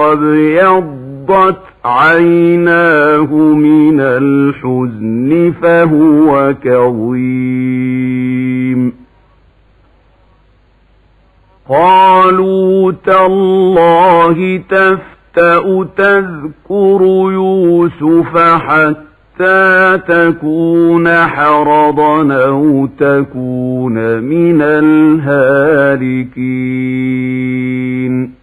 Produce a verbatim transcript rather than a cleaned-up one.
وابيضت عيناه من الحزن فهو كظيم قالوا تالله تفتأ تذكر يوسف حتى تكون حرضا أو تكون من الهالكين